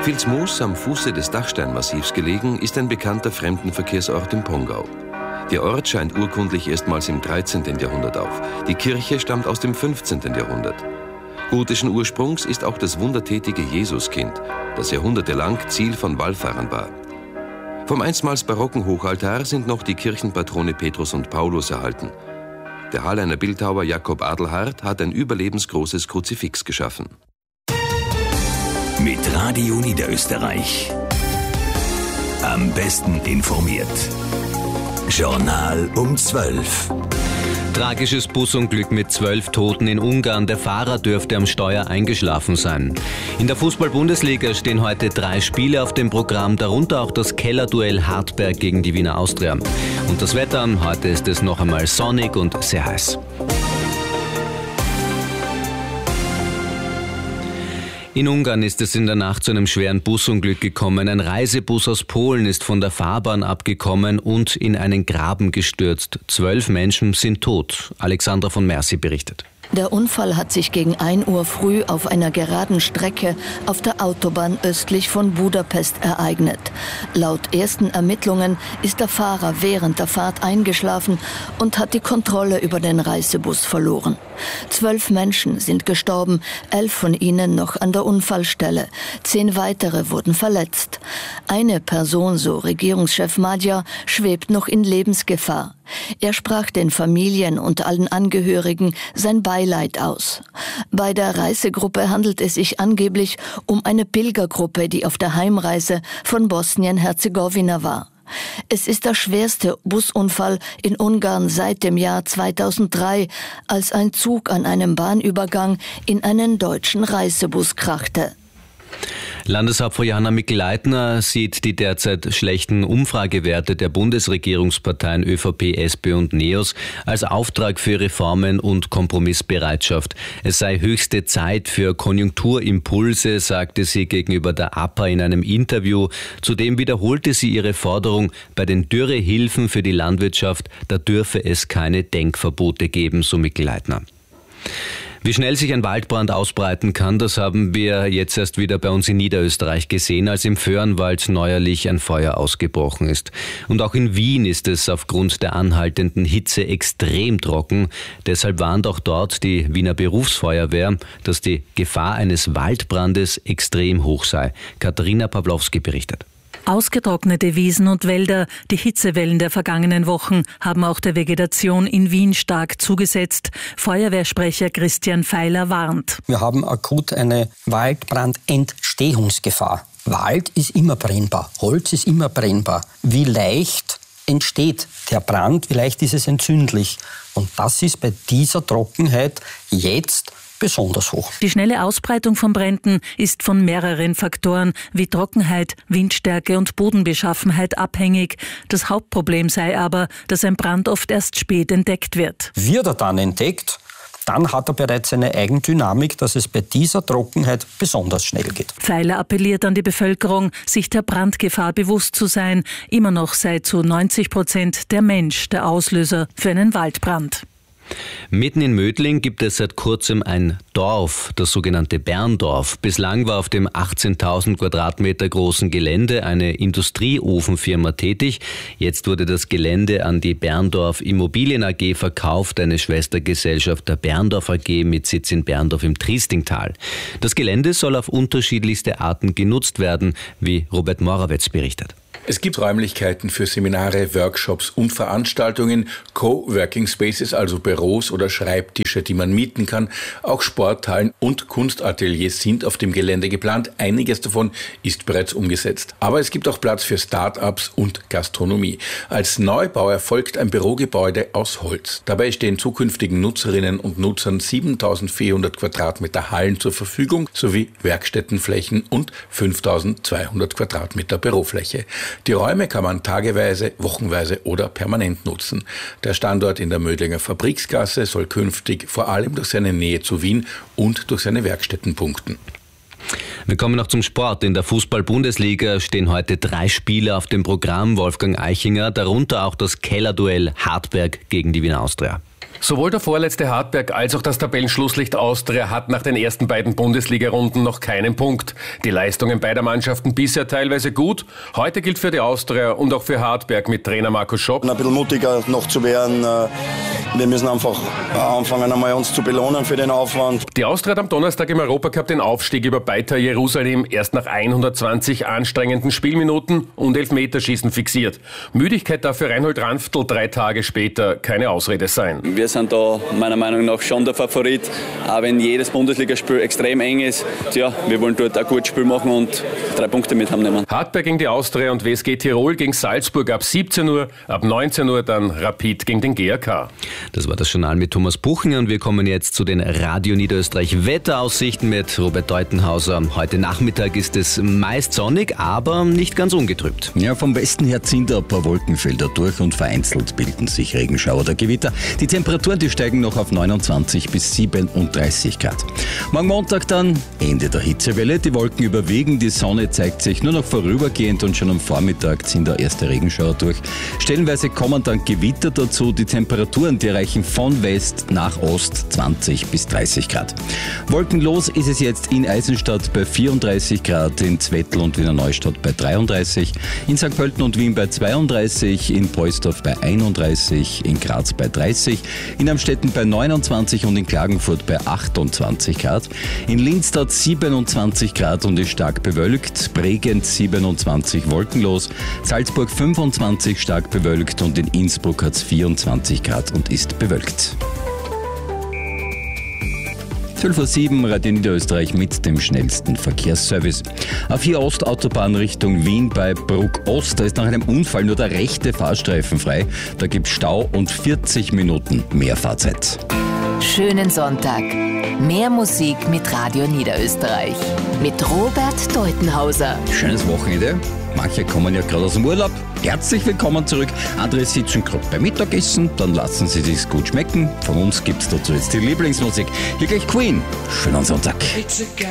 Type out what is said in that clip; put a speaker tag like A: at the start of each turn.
A: Vilsmoos, am Fuße des Dachsteinmassivs gelegen, ist ein bekannter Fremdenverkehrsort im Pongau. Der Ort scheint urkundlich erstmals im 13. Jahrhundert auf. Die Kirche stammt aus dem 15. Jahrhundert. Gotischen Ursprungs ist auch das wundertätige Jesuskind, das jahrhundertelang Ziel von Wallfahrern war. Vom einstmals barocken Hochaltar sind noch die Kirchenpatrone Petrus und Paulus erhalten. Der Halleiner Bildhauer Jakob Adelhard hat ein überlebensgroßes Kruzifix geschaffen.
B: Mit Radio Niederösterreich. Am besten informiert. Journal um 12.
C: Tragisches Busunglück mit 12 Toten in Ungarn. Der Fahrer dürfte am Steuer eingeschlafen sein. In der Fußball-Bundesliga stehen heute 3 Spiele auf dem Programm, darunter auch das Kellerduell Hartberg gegen die Wiener Austria. Und das Wetter, heute ist es noch einmal sonnig und sehr heiß. In Ungarn ist es in der Nacht zu einem schweren Busunglück gekommen. Ein Reisebus aus Polen ist von der Fahrbahn abgekommen und in einen Graben gestürzt. 12 Menschen sind tot. Alexandra von Mercy berichtet.
D: Der Unfall hat sich gegen 1 Uhr früh auf einer geraden Strecke auf der Autobahn östlich von Budapest ereignet. Laut ersten Ermittlungen ist der Fahrer während der Fahrt eingeschlafen und hat die Kontrolle über den Reisebus verloren. 12 Menschen sind gestorben, 11 von ihnen noch an der Unfallstelle. 10 weitere wurden verletzt. Eine Person, so Regierungschef Magyar, schwebt noch in Lebensgefahr. Er sprach den Familien und allen Angehörigen sein Beileid aus. Bei der Reisegruppe handelt es sich angeblich um eine Pilgergruppe, die auf der Heimreise von Bosnien-Herzegowina war. Es ist der schwerste Busunfall in Ungarn seit dem Jahr 2003, als ein Zug an einem Bahnübergang in einen deutschen Reisebus krachte.
C: Landeshauptfrau Johanna Mikl-Leitner sieht die derzeit schlechten Umfragewerte der Bundesregierungsparteien ÖVP, SP und NEOS als Auftrag für Reformen und Kompromissbereitschaft. Es sei höchste Zeit für Konjunkturimpulse, sagte sie gegenüber der APA in einem Interview. Zudem wiederholte sie ihre Forderung, bei den Dürrehilfen für die Landwirtschaft, da dürfe es keine Denkverbote geben, so Mikl-Leitner. Wie schnell sich ein Waldbrand ausbreiten kann, das haben wir jetzt erst wieder bei uns in Niederösterreich gesehen, als im Föhrenwald neuerlich ein Feuer ausgebrochen ist. Und auch in Wien ist es aufgrund der anhaltenden Hitze extrem trocken. Deshalb warnt auch dort die Wiener Berufsfeuerwehr, dass die Gefahr eines Waldbrandes extrem hoch sei. Katharina Pawlowski berichtet.
E: Ausgetrocknete Wiesen und Wälder, die Hitzewellen der vergangenen Wochen haben auch der Vegetation in Wien stark zugesetzt. Feuerwehrsprecher Christian Feiler warnt.
F: Wir haben akut eine Waldbrandentstehungsgefahr. Wald ist immer brennbar, Holz ist immer brennbar. Wie leicht entsteht der Brand, wie leicht ist es entzündlich? Und das ist bei dieser Trockenheit jetzt besonders hoch.
E: Die schnelle Ausbreitung von Bränden ist von mehreren Faktoren wie Trockenheit, Windstärke und Bodenbeschaffenheit abhängig. Das Hauptproblem sei aber, dass ein Brand oft erst spät entdeckt wird.
F: Wird er dann entdeckt, dann hat er bereits eine Eigendynamik, dass es bei dieser Trockenheit besonders schnell geht.
E: Feiler appelliert an die Bevölkerung, sich der Brandgefahr bewusst zu sein. Immer noch sei zu 90% der Mensch der Auslöser für einen Waldbrand.
C: Mitten in Mödling gibt es seit kurzem ein Dorf, das sogenannte Berndorf. Bislang war auf dem 18.000 Quadratmeter großen Gelände eine Industrieofenfirma tätig. Jetzt wurde das Gelände an die Berndorf Immobilien AG verkauft, eine Schwestergesellschaft der Berndorf AG mit Sitz in Berndorf im Triestingtal. Das Gelände soll auf unterschiedlichste Arten genutzt werden, wie Robert Morawetz berichtet.
G: Es gibt Räumlichkeiten für Seminare, Workshops und Veranstaltungen, Coworking Spaces, also Büros oder Schreibtische, die man mieten kann. Auch Sporthallen und Kunstateliers sind auf dem Gelände geplant. Einiges davon ist bereits umgesetzt. Aber es gibt auch Platz für Start-ups und Gastronomie. Als Neubau erfolgt ein Bürogebäude aus Holz. Dabei stehen zukünftigen Nutzerinnen und Nutzern 7.400 Quadratmeter Hallen zur Verfügung, sowie Werkstättenflächen und 5.200 Quadratmeter Bürofläche. Die Räume kann man tageweise, wochenweise oder permanent nutzen. Der Standort in der Mödlinger Fabriksgasse soll künftig vor allem durch seine Nähe zu Wien und durch seine Werkstätten punkten.
C: Wir kommen noch zum Sport. In der Fußball-Bundesliga stehen heute 3 Spiele auf dem Programm. Wolfgang Eichinger, darunter auch das Kellerduell Hartberg gegen die Wiener Austria.
H: Sowohl der vorletzte Hartberg als auch das Tabellenschlusslicht Austria hat nach den ersten beiden Bundesliga-Runden noch keinen Punkt. Die Leistungen beider Mannschaften bisher teilweise gut. Heute gilt für die Austria und auch für Hartberg mit Trainer Markus Schopp.
I: Ein bisschen mutiger noch zu werden. Wir müssen einfach anfangen, einmal uns zu belohnen für den Aufwand.
H: Die Austria hat am Donnerstag im Europacup den Aufstieg über Beitar Jerusalem erst nach 120 anstrengenden Spielminuten und Elfmeterschießen fixiert. Müdigkeit darf für Reinhold Ranftl 3 Tage später keine Ausrede sein.
J: Wir sind da meiner Meinung nach schon der Favorit, auch wenn jedes Bundesligaspiel extrem eng ist. Tja, wir wollen dort ein gutes Spiel machen und 3 Punkte mit heimnehmen.
H: Hartberg gegen die Austria und WSG Tirol gegen Salzburg ab 17 Uhr, ab 19 Uhr dann Rapid gegen den GAK.
C: Das war das Journal mit Thomas Buchinger und wir kommen jetzt zu den Radio Niederösterreich Wetteraussichten mit Robert Deutenhauser. Heute Nachmittag ist es meist sonnig, aber nicht ganz ungetrübt.
K: Ja, vom Westen her ziehen da ein paar Wolkenfelder durch und vereinzelt bilden sich Regenschauer oder Gewitter. Die Temperaturen, die steigen noch auf 29 bis 37 Grad. Morgen Montag dann Ende der Hitzewelle. Die Wolken überwiegen, die Sonne zeigt sich nur noch vorübergehend und schon am Vormittag ziehen da erste Regenschauer durch. Stellenweise kommen dann Gewitter dazu. Die Temperaturen, die reichen von West nach Ost 20 bis 30 Grad. Wolkenlos ist es jetzt in Eisenstadt bei 34 Grad, in Zwettl und Wiener Neustadt bei 33, in St. Pölten und Wien bei 32, in Poisdorf bei 31, in Graz bei 30, in Amstetten bei 29 und in Klagenfurt bei 28 Grad. In Linz dort 27 Grad und ist stark bewölkt, Bregenz 27 wolkenlos, Salzburg 25 stark bewölkt und in Innsbruck hat es 24 Grad und ist bewölkt. 12:07 Uhr, Radio Niederösterreich mit dem schnellsten Verkehrsservice. A4 Ostautobahn Richtung Wien bei Bruck Ost. Da ist nach einem Unfall nur der rechte Fahrstreifen frei. Da gibt es Stau und 40 Minuten mehr Fahrzeit.
L: Schönen Sonntag. Mehr Musik mit Radio Niederösterreich. Mit Robert Deutenhauser.
K: Schönes Wochenende. Manche kommen ja gerade aus dem Urlaub. Herzlich willkommen zurück. Andere sitzen gerade beim Mittagessen. Dann lassen sie sich's gut schmecken. Von uns gibt's dazu jetzt die Lieblingsmusik. Hier gleich Queen. Schönen Sonntag.